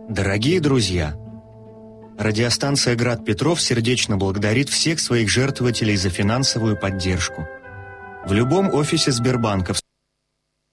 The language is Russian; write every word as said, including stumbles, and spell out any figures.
Дорогие друзья, радиостанция «Град Петров» сердечно благодарит всех своих жертвователей за финансовую поддержку. В любом офисе Сбербанка в